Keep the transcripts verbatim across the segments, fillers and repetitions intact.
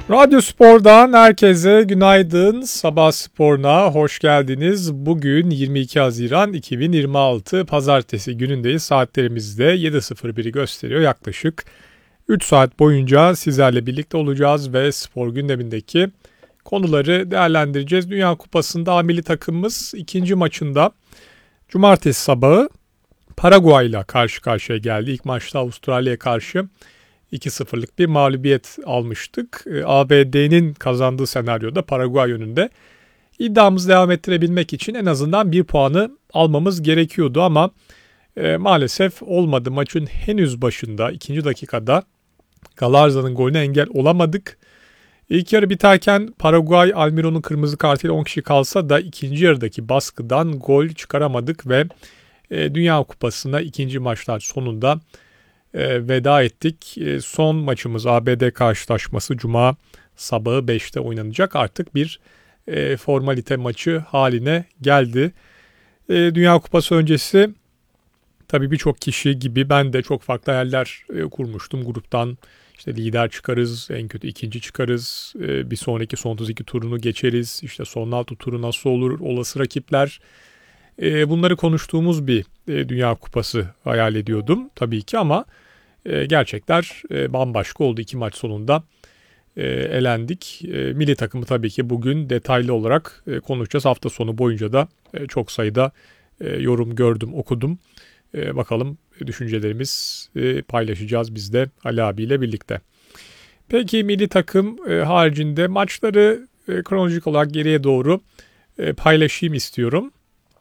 Radyo Spor'dan herkese günaydın. Sabah Spor'una hoş geldiniz. Bugün yirmi iki Haziran iki bin yirmi altı Pazartesi günündeyiz. Saatlerimizde yedi sıfır biri gösteriyor. Yaklaşık üç saat boyunca sizlerle birlikte olacağız ve spor gündemindeki konuları değerlendireceğiz. Dünya Kupası'nda A milli takımımız ikinci maçında cumartesi sabahı Paraguay ile karşı karşıya geldi. İlk maçta Avustralya'ya karşı iki sıfırlık bir mağlubiyet almıştık. A B D'nin kazandığı senaryoda Paraguay yönünde iddiamızı devam ettirebilmek için en azından bir puanı almamız gerekiyordu ama e, maalesef olmadı. Maçın henüz başında ikinci dakikada Galarza'nın golüne engel olamadık. İlk yarı biterken Paraguay Almiron'un kırmızı kartıyla on kişi kalsa da ikinci yarıdaki baskıdan gol çıkaramadık ve e, Dünya Kupası'na ikinci maçlar sonunda E, veda ettik. E, son maçımız A B D karşılaşması Cuma sabahı beşte oynanacak. Artık bir e, formalite maçı haline geldi. E, Dünya Kupası öncesi tabii birçok kişi gibi ben de çok farklı hayaller e, kurmuştum. Gruptan işte lider çıkarız, en kötü ikinci çıkarız, e, bir sonraki son otuz iki turunu geçeriz. İşte son altı turu nasıl olur, olası rakipler. E, bunları konuştuğumuz bir e, Dünya Kupası hayal ediyordum tabii ki ama e, gerçekler e, bambaşka oldu. İki maç sonunda e, elendik. E, milli takımı tabii ki bugün detaylı olarak e, konuşacağız. Hafta sonu boyunca da e, çok sayıda e, yorum gördüm, okudum. E, bakalım düşüncelerimiz e, paylaşacağız biz de Ali abiyle birlikte. Peki milli takım e, haricinde maçları e, kronolojik olarak geriye doğru e, paylaşayım istiyorum.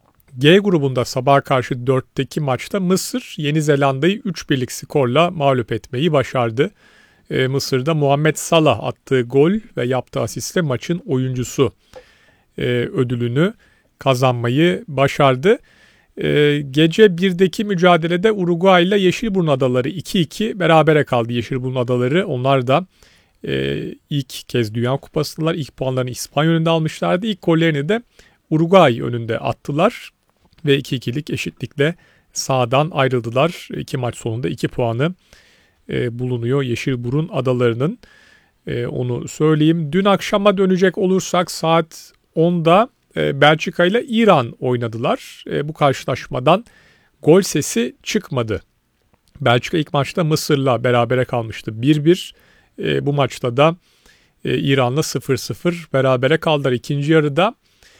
G grubunda sabaha karşı dörtteki maçta Mısır Yeni Zelanda'yı üç birlik skorla mağlup etmeyi başardı. Ee, Mısır'da Muhammed Salah attığı gol ve yaptığı asistle maçın oyuncusu e, ödülünü kazanmayı başardı. E, gece birdeki mücadelede Uruguay ile Yeşilburnu Adaları iki iki berabere kaldı. Yeşilburnu Adaları onlar da e, ilk kez Dünya Kupası'ndalar. İlk puanlarını İspanya önünde almışlardı. İlk gollerini de Uruguay önünde attılar. Ve iki ikilik eşitlikle sahadan ayrıldılar. İki maç sonunda iki puanı e, bulunuyor Yeşilburun Adaları'nın. E, onu söyleyeyim. Dün akşama dönecek olursak saat onda e, Belçika ile İran oynadılar. E, bu karşılaşmadan gol sesi çıkmadı. Belçika ilk maçta Mısır'la berabere kalmıştı bir bir. E, bu maçta da e, İran'la sıfır sıfır berabere kaldılar. İkinci yarıda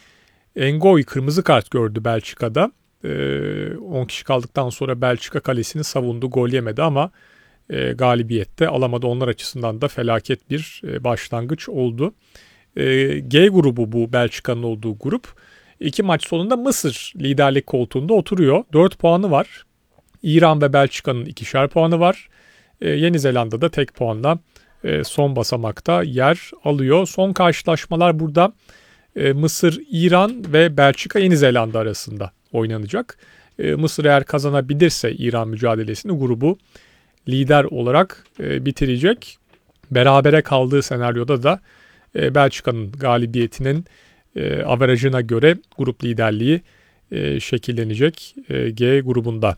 Engoy kırmızı kart gördü Belçika'da. Ee, on kişi kaldıktan sonra Belçika kalesini savundu. Gol yemedi ama e, galibiyette alamadı. Onlar açısından da felaket bir e, başlangıç oldu. E, G grubu bu Belçika'nın olduğu grup. İki maç sonunda Mısır liderlik koltuğunda oturuyor. dört puanı var. İran ve Belçika'nın ikişer puanı var. E, Yeni Zelanda'da tek puanla e, son basamakta yer alıyor. Son karşılaşmalar burada Mısır, İran ve Belçika, Yeni Zelanda arasında oynanacak. Mısır eğer kazanabilirse İran mücadelesini grubu lider olarak bitirecek. Berabere kaldığı senaryoda da Belçika'nın galibiyetinin averajına göre grup liderliği şekillenecek G grubunda.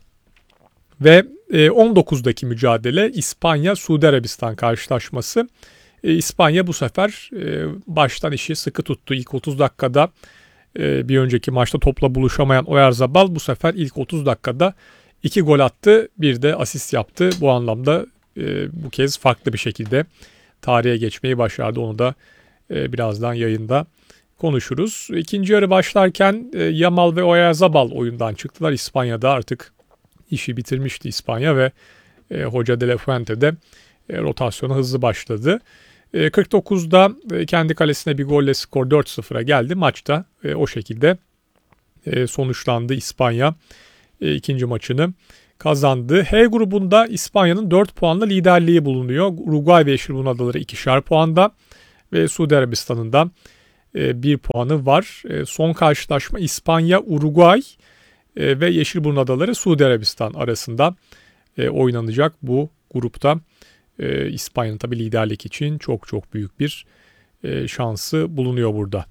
Ve on dokuzdaki mücadele İspanya-Suudi Arabistan karşılaşması. E, İspanya bu sefer e, baştan işi sıkı tuttu. İlk otuz dakikada e, bir önceki maçta topla buluşamayan Oyarzabal bu sefer ilk otuz dakikada iki gol attı. Bir de asist yaptı. Bu anlamda e, bu kez farklı bir şekilde tarihe geçmeyi başardı. Onu da e, birazdan yayında konuşuruz. İkinci yarı başlarken e, Yamal ve Oyarzabal oyundan çıktılar. İspanya'da artık işi bitirmişti İspanya ve e, Hoca De La Fuente de e, rotasyona hızlı başladı. kırk dokuzda kendi kalesine bir golle skor dört sıfıra geldi. Maçta o şekilde sonuçlandı. İspanya ikinci maçını kazandı. H grubunda İspanya'nın dört puanla liderliği bulunuyor. Uruguay ve Yeşilburnu Adaları ikişer puanda ve Suudi Arabistan'ın da bir puanı var. Son karşılaşma İspanya-Uruguay ve Yeşilburnu Adaları Suudi Arabistan arasında oynanacak bu grupta. Ee, İspanya'nın tabii liderlik için çok çok büyük bir e, şansı bulunuyor burada.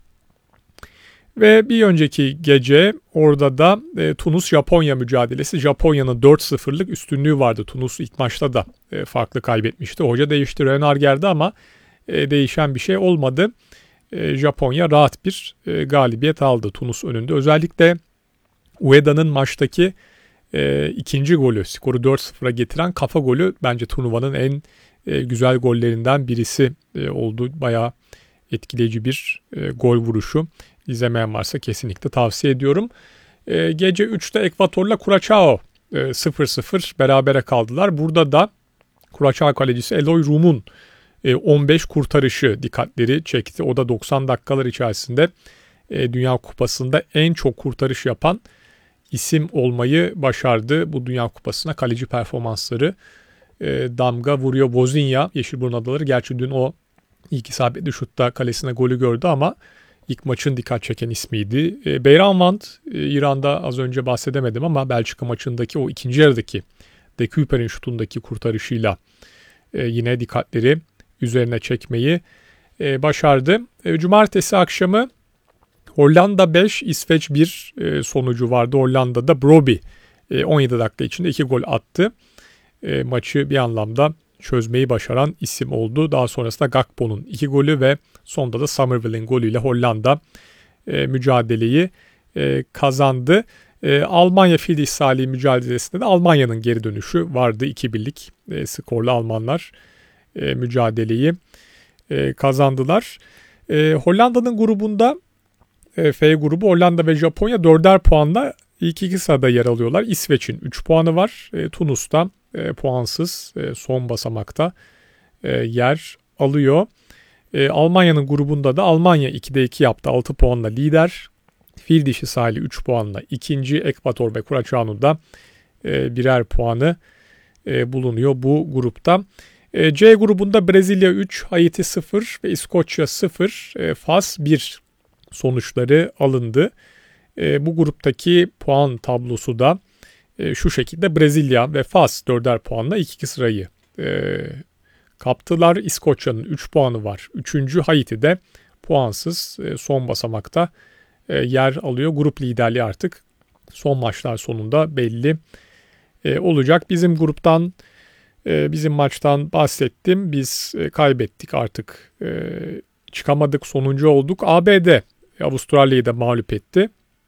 Ve bir önceki gece orada da e, Tunus-Japonya mücadelesi. Japonya'nın dört sıfırlık üstünlüğü vardı. Tunus ilk maçta da e, farklı kaybetmişti. Hoca değişti, Renar geldi ama e, değişen bir şey olmadı. E, Japonya rahat bir e, galibiyet aldı Tunus önünde. Özellikle Ueda'nın maçtaki e, ikinci golü, skoru dört sıfıra getiren kafa golü bence turnuvanın en e, güzel gollerinden birisi e, oldu. Bayağı etkileyici bir e, gol vuruşu. İzlemeyen varsa kesinlikle tavsiye ediyorum. E, gece üçte Ekvator'la Curaçao e, sıfır sıfır berabere kaldılar. Burada da Curaçao kalecisi Eloy Rum'un e, on beş kurtarışı dikkatleri çekti. O da doksan dakikalar içerisinde e, Dünya Kupası'nda en çok kurtarış yapan isim olmayı başardı. Bu Dünya Kupası'na kaleci performansları e, damga vuruyor. Vozinha, Yeşilburun Adaları. Gerçi dün o ilk isabetli şutta kalesine golü gördü ama ilk maçın dikkat çeken ismiydi. E, Beyranvand, e, İran'da az önce bahsedemedim ama Belçika maçındaki o ikinci yarıdaki De Kuyper'in şutundaki kurtarışıyla e, yine dikkatleri üzerine çekmeyi e, başardı. E, Cumartesi akşamı Hollanda beş, İsveç bir e, sonucu vardı. Hollanda'da Brobbey e, on yedi dakika içinde iki gol attı. E, maçı bir anlamda çözmeyi başaran isim oldu. Daha sonrasında Gakpo'nun iki golü ve sonunda da Somerville'in golüyle Hollanda e, mücadeleyi e, kazandı. E, Almanya fil dişi mücadelesinde de Almanya'nın geri dönüşü vardı. iki birlik e, skorla Almanlar e, mücadeleyi e, kazandılar. E, Hollanda'nın grubunda e, F grubu Hollanda ve Japonya dörder puanla ilk iki sırada yer alıyorlar. İsveç'in üç puanı var. E, Tunus'ta e, puansız e, son basamakta e, yer alıyor. E, Almanya'nın grubunda da Almanya ikide iki yaptı. altı puanla lider. Fil dişi sahili üç puanla ikinci. Ekvator ve Curaçao'da e, birer puanı e, bulunuyor bu grupta. E, C grubunda Brezilya üç, Haiti sıfır ve İskoçya sıfır. E, Fas bir sonuçları alındı. E, bu gruptaki puan tablosu da e, şu şekilde: Brezilya ve Fas dörder puanla ilk iki sırayı e, kaptılar. İskoçya'nın üç puanı var. Üçüncü Haiti'de puansız e, son basamakta e, yer alıyor. Grup liderliği artık son maçlar sonunda belli e, olacak. Bizim gruptan, e, bizim maçtan bahsettim. Biz e, kaybettik artık. E, çıkamadık, sonuncu olduk. A B D Avustralya'yı da mağlup etti.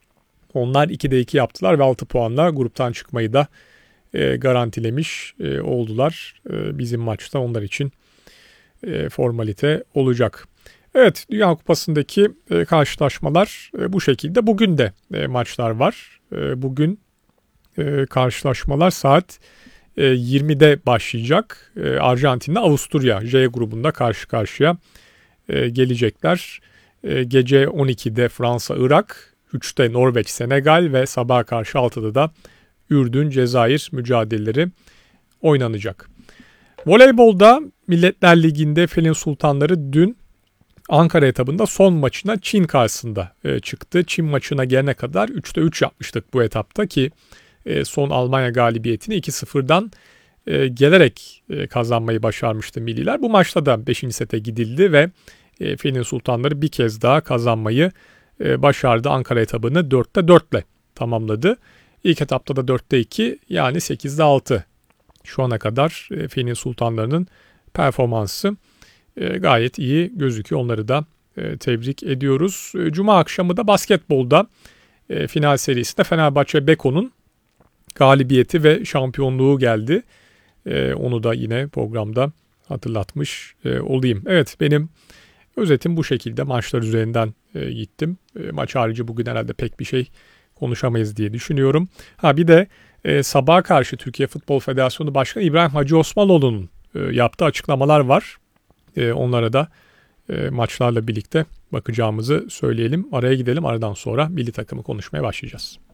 Onlar ikide iki yaptılar ve altı puanla gruptan çıkmayı da e, garantilemiş e, oldular. E, bizim maçta onlar için e, formalite olacak. Evet, Dünya Kupası'ndaki e, karşılaşmalar e, bu şekilde. Bugün de e, maçlar var. E, bugün e, karşılaşmalar saat e, yirmide başlayacak. E, Arjantin'le Avusturya J grubunda karşı karşıya e, gelecekler. E, gece on ikide Fransa-Irak, üçte Norveç-Senegal ve sabaha karşı altıda da Ürdün-Cezayir mücadeleleri oynanacak. Voleybolda Milletler Ligi'nde Felin Sultanları dün Ankara etabında son maçına Çin karşısında e, çıktı. Çin maçına gelene kadar üçte üç yapmıştık bu etapta ki e, son Almanya galibiyetini iki sıfırdan e, gelerek e, kazanmayı başarmıştı milliler. Bu maçta da beşinci sete gidildi ve e, Felin Sultanları bir kez daha kazanmayı e, başardı. Ankara etabını dörtte dörtle tamamladı. İlk etapta da dörtte iki, yani sekizde altı. Şu ana kadar e, Felin Sultanları'nın performansı e, gayet iyi gözüküyor. Onları da e, tebrik ediyoruz. E, Cuma akşamı da basketbolda e, final serisinde Fenerbahçe Beko'nun galibiyeti ve şampiyonluğu geldi. E, onu da yine programda hatırlatmış e, olayım. Evet, benim özetim bu şekilde. Maçlar üzerinden e, gittim. E, maç harici bugün herhalde pek bir şey konuşamayız diye düşünüyorum. Ha bir de e, sabaha karşı Türkiye Futbol Federasyonu Başkanı İbrahim Hacı Osmanoğlu'nun e, yaptığı açıklamalar var. E, onlara da e, maçlarla birlikte bakacağımızı söyleyelim. Araya gidelim. Aradan sonra milli takımı konuşmaya başlayacağız.